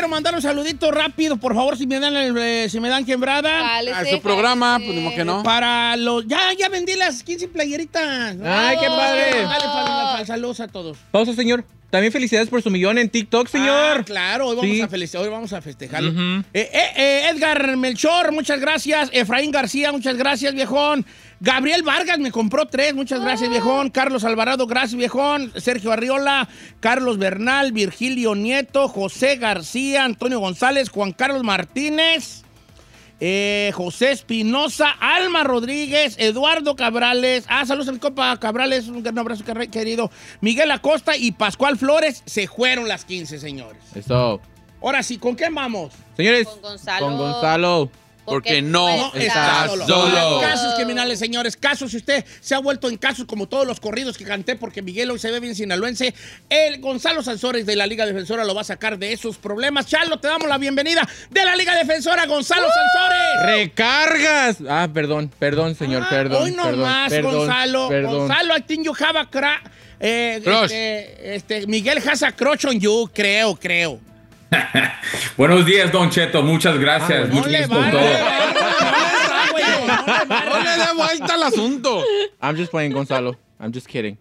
quiero mandar un saludito rápido, por favor, si me dan quebrada. A su programa, pues ni modo que no. Para los... Ya vendí las 15 playeritas. ¡Ay, qué padre! Dale, saludos a todos. Pausa, señor. También felicidades por su millón en TikTok, señor. Claro, hoy vamos a festejarlo. Edgar Melchor, muchas gracias. Efraín García, muchas gracias, viejón. Gabriel Vargas me compró 3, muchas gracias, viejón. Carlos Alvarado, gracias, viejón. Sergio Arriola, Carlos Bernal, Virgilio Nieto, José García, Antonio González, Juan Carlos Martínez, José Espinosa, Alma Rodríguez, Eduardo Cabrales. Saludos a mi compa Cabrales, un gran abrazo, querido. Miguel Acosta y Pascual Flores. Se fueron las 15, señores. Eso. Ahora sí, ¿con quién vamos? Señores, Con Gonzalo. Porque no estás solo. Casos criminales, señores. Casos, si usted se ha vuelto en casos como todos los corridos que canté, porque Miguel hoy se ve bien sinaloense, el Gonzalo Sansores de la Liga Defensora lo va a sacar de esos problemas. Charlo, te damos la bienvenida de la Liga Defensora, Gonzalo Sansores. ¡Recargas! Perdón, señor, perdón. Hoy no más, Gonzalo. Perdón. Gonzalo, I think you have a Crush. Miguel has a crush on you, creo. Buenos días, Don Cheto. Muchas gracias. No le va, todo. No le dé vuelta al asunto. I'm just playing, Gonzalo. I'm just kidding.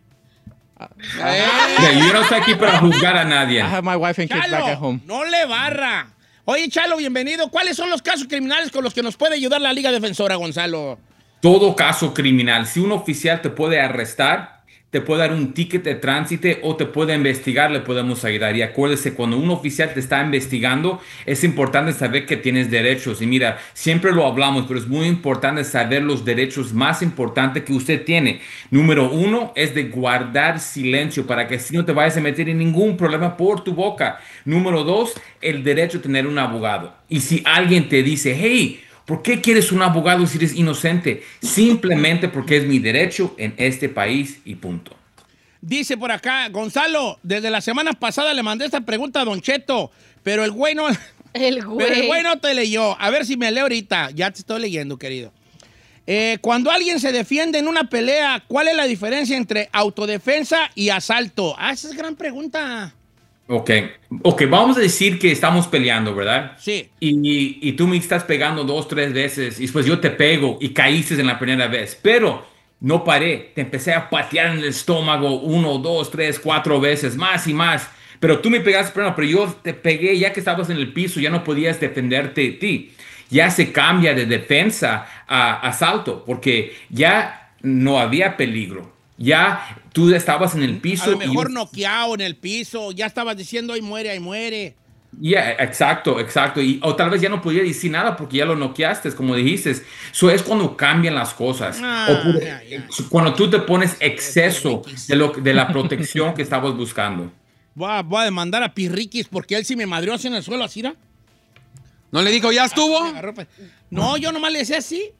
Yo no estoy aquí para juzgar a nadie. I have my wife and kids back at home. No le barra. Oye, Chalo, bienvenido. ¿Cuáles son los casos criminales con los que nos puede ayudar la Liga Defensora, Gonzalo? Todo caso criminal. Si un oficial te puede arrestar, te puede dar un ticket de tránsito o te puede investigar, le podemos ayudar. Y acuérdese, cuando un oficial te está investigando, es importante saber que tienes derechos. Y mira, siempre lo hablamos, pero es muy importante saber los derechos más importantes que usted tiene. Número 1 es de guardar silencio para que así no te vayas a meter en ningún problema por tu boca. Número 2, el derecho a tener un abogado. Y si alguien te dice, hey, ¿por qué quieres un abogado si eres inocente? Simplemente porque es mi derecho en este país y punto. Dice por acá, Gonzalo, desde la semana pasada le mandé esta pregunta a Don Cheto, pero el güey no te leyó. A ver si me lee ahorita. Ya te estoy leyendo, querido. Cuando alguien se defiende en una pelea, ¿cuál es la diferencia entre autodefensa y asalto? Esa es gran pregunta. Ok, vamos a decir que estamos peleando, ¿verdad? Sí. Y tú me estás pegando 2, 3 veces y después yo te pego y caíste en la primera vez, pero no paré, te empecé a patear en el estómago 1, 2, 3, 4 veces, más y más, pero tú me pegaste primero, pero yo te pegué ya que estabas en el piso, ya no podías defenderte de ti. Ya se cambia de defensa a asalto porque ya no había peligro. Ya tú estabas en el piso. A lo mejor noqueado en el piso. Ya estabas diciendo, ahí muere. Ya, exacto. O tal vez ya no podía decir nada porque ya lo noqueaste, como dijiste. Eso es cuando cambian las cosas. Cuando tú te pones exceso de la protección que estabas buscando. Voy a demandar a Pirriquis porque él sí me madrió así en el suelo, así, ¿no? ¿No le dijo, ya estuvo? No, yo nomás le decía así.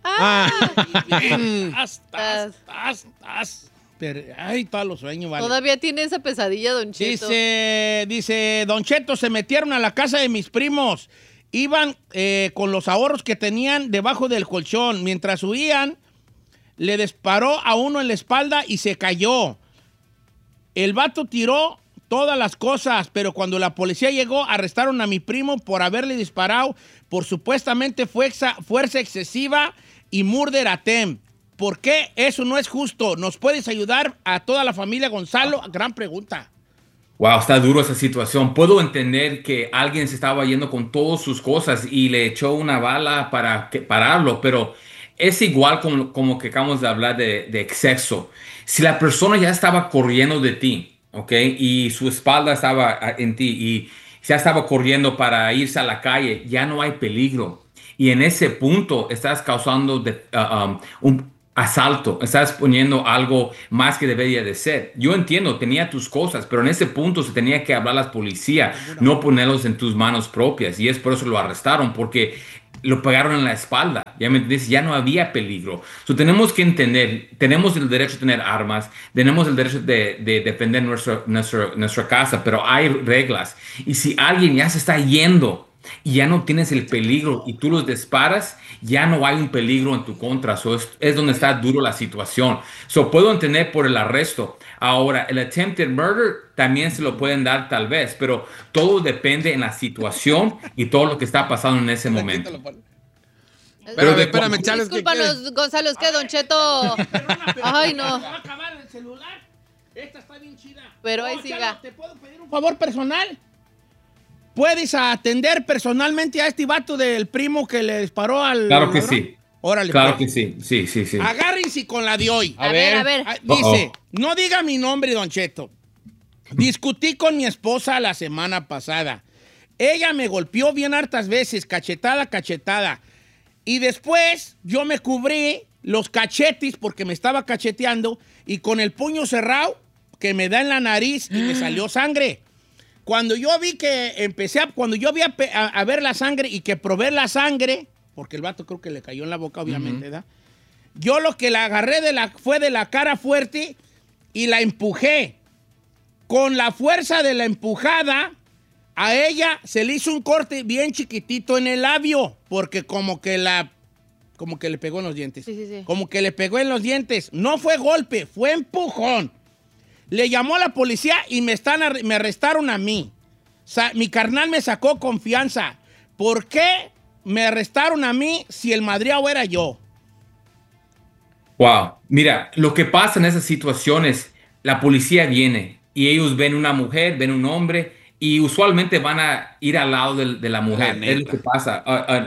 Pero, ay, todos los sueños, vale. Todavía tiene esa pesadilla, Don Cheto. Dice, Don Cheto, se metieron a la casa de mis primos. Iban con los ahorros que tenían debajo del colchón. Mientras huían, le disparó a uno en la espalda y se cayó. El vato tiró todas las cosas, pero cuando la policía llegó, arrestaron a mi primo por haberle disparado por supuestamente fuerza excesiva y murder attempt. ¿Por qué eso no es justo? ¿Nos puedes ayudar a toda la familia, Gonzalo? Gran pregunta. Wow, está duro esa situación. Puedo entender que alguien se estaba yendo con todas sus cosas y le echó una bala para pararlo, pero es igual como que acabamos de hablar de exceso. Si la persona ya estaba corriendo de ti, ¿ok? Y su espalda estaba en ti y ya estaba corriendo para irse a la calle, ya no hay peligro. Y en ese punto estás causando un asalto, estás poniendo algo más que debería de ser. Yo entiendo, tenía tus cosas, pero en ese punto se tenía que hablar a la policía, no ponerlos en tus manos propias. Y es por eso lo arrestaron, porque lo pegaron en la espalda. Ya me entiendes, ya no había peligro. So, tenemos que entender, tenemos el derecho a tener armas, tenemos el derecho de defender nuestra casa, pero hay reglas. Y si alguien ya se está yendo y ya no tienes el peligro y tú los disparas, ya no hay un peligro en tu contra. Es donde está duro la situación. Puedo entender por el arresto. Ahora, el attempted murder también se lo pueden dar tal vez, pero todo depende en la situación y todo lo que está pasando en ese momento. Pero espérame, Charles. Discúlpanos, Gonzalo, es que Don Cheto... Ay, no. ¿Se va a acabar el celular? Esta está bien chida. Pero ahí siga. Chalo, ¿te puedo pedir un favor personal? ¿Puedes atender personalmente a este vato del primo que le disparó al... Claro que sí. Órale. Claro pues. que sí. Sí. Agárrense con la de hoy. A ver. Dice, no diga mi nombre, Don Cheto. Discutí con mi esposa la semana pasada. Ella me golpeó bien hartas veces, cachetada. Y después yo me cubrí los cachetes porque me estaba cacheteando y con el puño cerrado que me da en la nariz y me salió sangre. Cuando yo vi que cuando yo vi a ver la sangre y que probé la sangre, porque el vato creo que le cayó en la boca, obviamente, ¿verdad? Yo lo que la agarré fue de la cara fuerte y la empujé. Con la fuerza de la empujada, a ella se le hizo un corte bien chiquitito en el labio, porque como que le pegó en los dientes. Sí. Como que le pegó en los dientes. No fue golpe, fue empujón. Le llamó a la policía y me arrestaron a mí. Mi carnal me sacó confianza. ¿Por qué me arrestaron a mí si el madreado era yo? Wow. Mira, lo que pasa en esas situaciones, la policía viene y ellos ven una mujer, ven un hombre y usualmente van a ir al lado de la mujer. Es lo que pasa.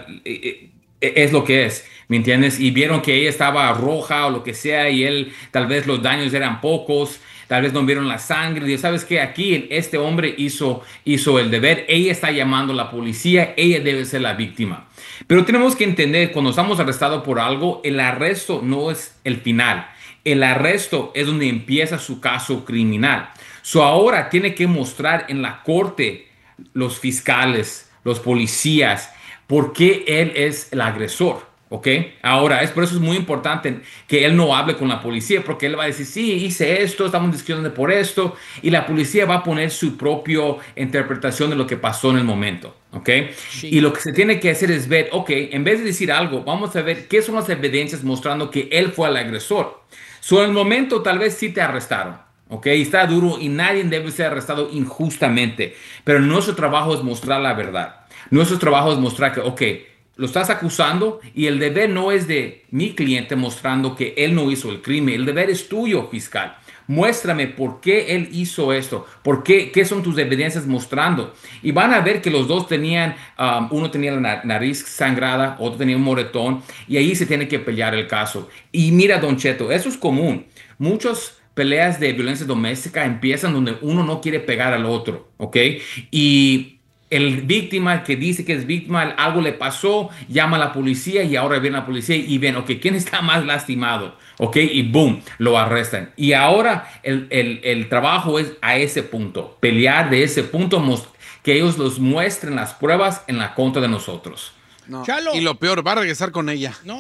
Es lo que es, ¿me entiendes? Y vieron que ella estaba roja o lo que sea y él, tal vez los daños eran pocos, tal vez no vieron la sangre. Y ¿sabes qué? Aquí este hombre hizo el deber. Ella está llamando a la policía, ella debe ser la víctima. Pero tenemos que entender, cuando estamos arrestados por algo, el arresto no es el final. El arresto es donde empieza su caso criminal. Ahora tiene que mostrar en la corte los fiscales, los policías, por qué él es el agresor, ¿ok? Ahora, por eso es muy importante que él no hable con la policía, porque él va a decir, sí, hice esto, estamos discutiendo por esto, y la policía va a poner su propia interpretación de lo que pasó en el momento, ¿ok? Sí. Y lo que se tiene que hacer es ver, ok, en vez de decir algo, vamos a ver qué son las evidencias mostrando que él fue el agresor. En el momento tal vez sí te arrestaron, ¿ok? Está duro y nadie debe ser arrestado injustamente, pero nuestro trabajo es mostrar la verdad. Nuestro trabajo es mostrar que, ok, lo estás acusando y el deber no es de mi cliente mostrando que él no hizo el crimen. El deber es tuyo, fiscal. Muéstrame por qué él hizo esto, qué son tus evidencias mostrando. Y van a ver que los dos tenían, uno tenía la nariz sangrada, otro tenía un moretón, y ahí se tiene que pelear el caso. Y mira, Don Cheto, eso es común. Muchas peleas de violencia doméstica empiezan donde uno no quiere pegar al otro, ¿ok? Y el víctima que dice que es víctima, algo le pasó, llama a la policía y ahora viene la policía y ven, ok, ¿quién está más lastimado? Ok, y boom, lo arrestan. Y ahora el trabajo es a ese punto, pelear de ese punto, que ellos los muestren las pruebas en la contra de nosotros. No. Y lo peor, va a regresar con ella. No,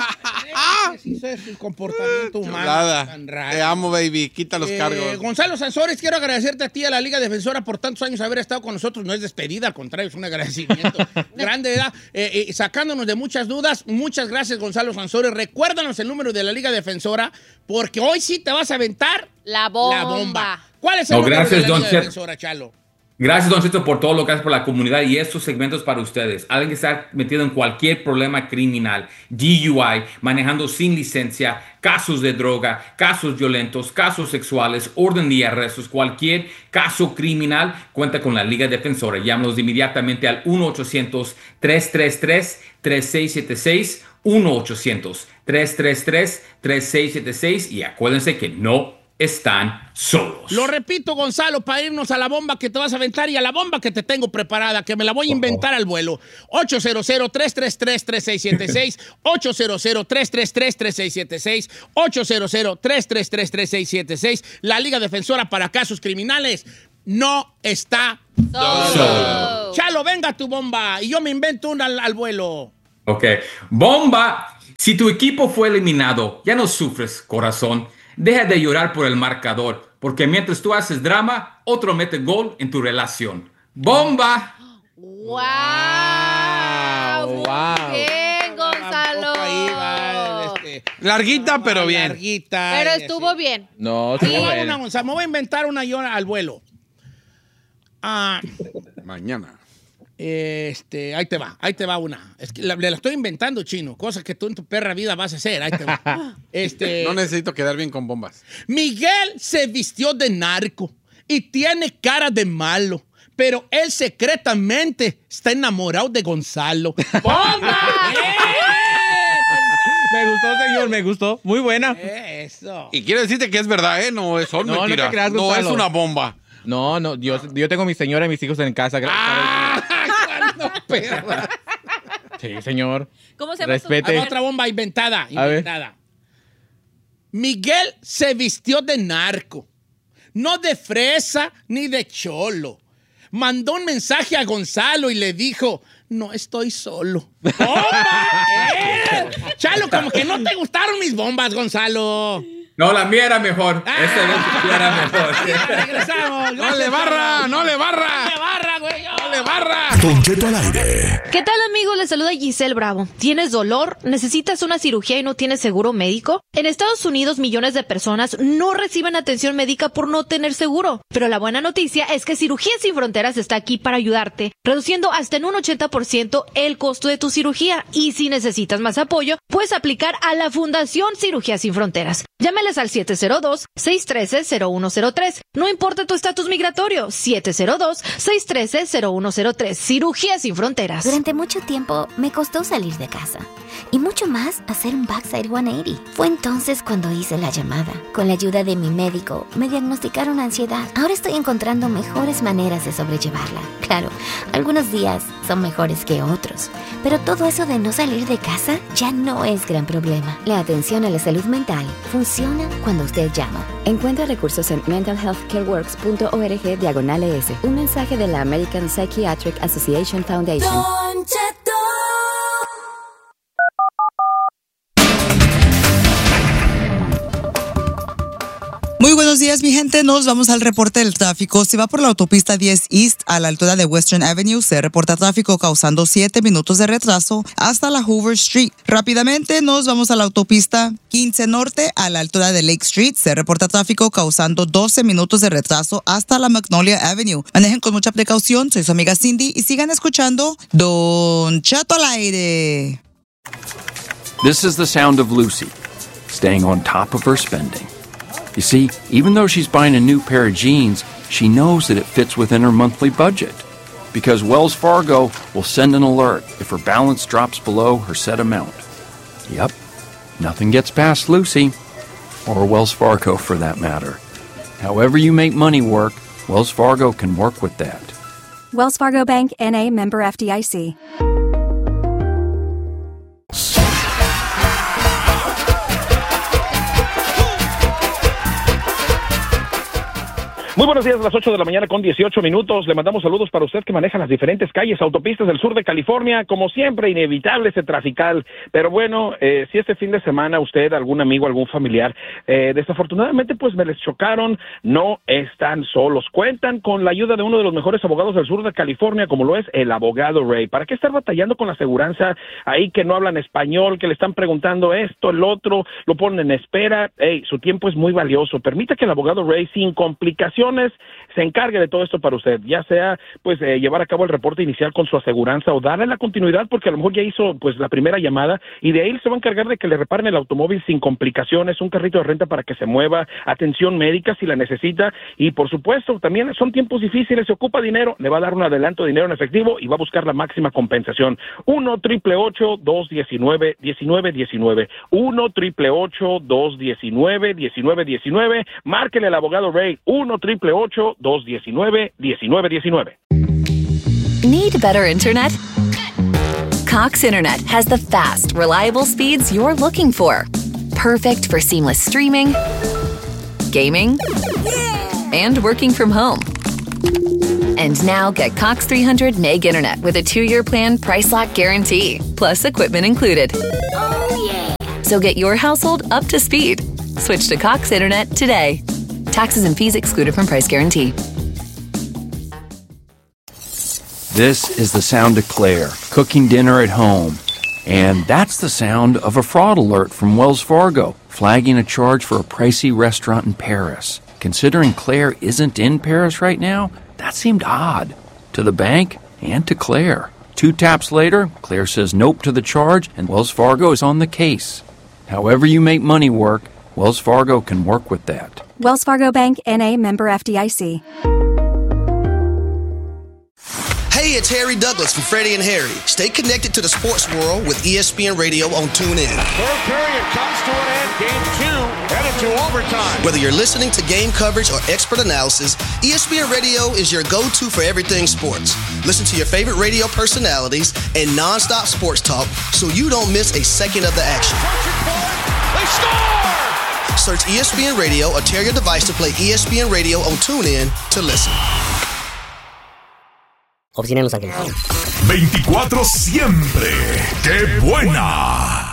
eso es el comportamiento humano tan raro. Te amo, baby. Quita los cargos. Gonzalo Sansores, quiero agradecerte a ti, a la Liga Defensora, por tantos años haber estado con nosotros. No es despedida, al contrario, es un agradecimiento grande, ¿verdad? Sacándonos de muchas dudas. Muchas gracias, Gonzalo Sansores. Recuérdanos el número de la Liga Defensora, porque hoy sí te vas a aventar la bomba. ¿Cuál es el número de la Liga Defensora, Chalo? Gracias, Don Cheto, por todo lo que haces por la comunidad y estos segmentos para ustedes. Alguien que está metido en cualquier problema criminal, DUI, manejando sin licencia, casos de droga, casos violentos, casos sexuales, orden de arrestos, cualquier caso criminal, cuenta con la Liga Defensora. Llámanos inmediatamente al 1-800-333-3676, 1-800-333-3676 y acuérdense que no están solos. Lo repito, Gonzalo, para irnos a la bomba que te vas a aventar y a la bomba que te tengo preparada, que me la voy a inventar al vuelo. 800-333-3676, 800-333-3676, 800-333-3676. La Liga Defensora para Casos Criminales no está solo. Chalo, venga tu bomba y yo me invento una al vuelo. Ok. Bomba. Si tu equipo fue eliminado, ya no sufres, corazón. Deja de llorar por el marcador, porque mientras tú haces drama, otro mete gol en tu relación. ¡Bomba! ¡Wow! Wow. Bien, Gonzalo. Ahí va, Larguita, pero bien. Larguita. Pero estuvo bien. No, Ahí estuvo va bien. una, Gonzalo. Me voy a inventar una yo al vuelo. Mañana. Ahí te va una. Es que la estoy inventando, chino. Cosas que tú en tu perra vida vas a hacer. Ahí te va. No necesito quedar bien con bombas. Miguel se vistió de narco y tiene cara de malo, pero él secretamente está enamorado de Gonzalo. ¡Bomba! Me gustó, señor, me gustó. Muy buena. Eso. Y quiero decirte que es verdad, ¿eh? No, son No, no mentiras. te creas, No, Gonzalo. es una bomba. No, yo tengo a mi señora y mis hijos en casa. ¡No, perra! Sí, señor. ¿Cómo se llama? Respete. Otra bomba inventada. A ver. Miguel se vistió de narco, no de fresa ni de cholo. Mandó un mensaje a Gonzalo y le dijo, no estoy solo. ¡Bomba! Chalo, como que no te gustaron mis bombas, Gonzalo. No, la mía era mejor. Esta vez sí era mejor. Regresamos. ¡No le barra! ¡No le barra! ¡No le barra, güey! ¡No le barra! Don Cheto al aire. ¿Qué tal, amigo? Les saluda Giselle Bravo. ¿Tienes dolor? ¿Necesitas una cirugía y no tienes seguro médico? En Estados Unidos, millones de personas no reciben atención médica por no tener seguro. Pero la buena noticia es que Cirugía Sin Fronteras está aquí para ayudarte, reduciendo hasta en un 80% el costo de tu cirugía. Y si necesitas más apoyo, puedes aplicar a la Fundación Cirugía Sin Fronteras. Llámeles al 702-613-0103. No importa tu estatus migratorio, 702-613-0103. Cirugía Sin Fronteras. Durante mucho tiempo me costó salir de casa y mucho más hacer un backside 180. Fue entonces cuando hice la llamada. Con la ayuda de mi médico me diagnosticaron ansiedad. Ahora estoy encontrando mejores maneras de sobrellevarla. Claro, algunos días son mejores que otros, pero todo eso de no salir de casa ya no es gran problema. La atención a la salud mental funciona cuando usted llama. Encuentra recursos en mentalhealthcareworks.org/ES. Un mensaje de la American Psychiatric Association Foundation. Don Cheto. Muy buenos días, mi gente. Nos vamos al reporte del tráfico. Si va por la autopista 10 East a la altura de Western Avenue, se reporta tráfico causando 7 minutos de retraso hasta la Hoover Street. Rápidamente nos vamos a la autopista 15 Norte a la altura de Lake Street. Se reporta tráfico causando 12 minutos de retraso hasta la Magnolia Avenue. Manejen con mucha precaución. Soy su amiga Cindy y sigan escuchando Don Cheto al aire. This is the sound of Lucy, staying on top of her spending. You see, even though she's buying a new pair of jeans, she knows that it fits within her monthly budget. Because Wells Fargo will send an alert if her balance drops below her set amount. Yep, nothing gets past Lucy, or Wells Fargo for that matter. However you make money work, Wells Fargo can work with that. Wells Fargo Bank, N.A., member FDIC. Muy buenos días, a las 8 de la mañana con 18 minutos. Le mandamos saludos para usted que maneja las diferentes calles, autopistas del sur de California. Como siempre, inevitable ese trafical. Pero bueno, si este fin de semana usted, algún amigo, algún familiar, desafortunadamente pues me les chocaron, no están solos. Cuentan con la ayuda de uno de los mejores abogados del sur de California, como lo es el abogado Ray. ¿Para qué estar batallando con la aseguranza ahí que no hablan español, que le están preguntando esto, el otro, lo ponen en espera? Hey, su tiempo es muy valioso. Permita que el abogado Ray, sin complicaciones, se encargue de todo esto para usted, ya sea pues llevar a cabo el reporte inicial con su aseguranza o darle la continuidad porque a lo mejor ya hizo pues la primera llamada y de ahí se va a encargar de que le reparen el automóvil sin complicaciones, un carrito de renta para que se mueva, atención médica si la necesita y por supuesto también son tiempos difíciles, se ocupa dinero, le va a dar un adelanto de dinero en efectivo y va a buscar la máxima compensación. 1-888-219-1919 1-888-219-1919 márquele al abogado Ray 1-888-219-1919. Need better internet? Cox Internet has the fast, reliable speeds you're looking for. Perfect for seamless streaming, gaming, and working from home. And now get Cox 300 Meg Internet with a 2-year plan price lock guarantee, plus equipment included. Oh, yeah. So get your household up to speed. Switch to Cox Internet today. Taxes and fees excluded from price guarantee. This is the sound of Claire, cooking dinner at home. And that's the sound of a fraud alert from Wells Fargo, flagging a charge for a pricey restaurant in Paris. Considering Claire isn't in Paris right now, that seemed odd. To the bank and to Claire. 2 taps later, Claire says nope to the charge, and Wells Fargo is on the case. However you make money work, Wells Fargo can work with that. Wells Fargo Bank, N.A., member FDIC. Hey, it's Harry Douglas from Freddie and Harry. Stay connected to the sports world with ESPN Radio on TuneIn. Third period comes to an end. Game 2 headed to overtime. Whether you're listening to game coverage or expert analysis, ESPN Radio is your go-to for everything sports. Listen to your favorite radio personalities and nonstop sports talk so you don't miss a second of the action. They score! Search ESPN Radio or tear your device to play ESPN Radio on TuneIn to listen. Oficina en Los Ángeles. 24 siempre. ¡Qué buena!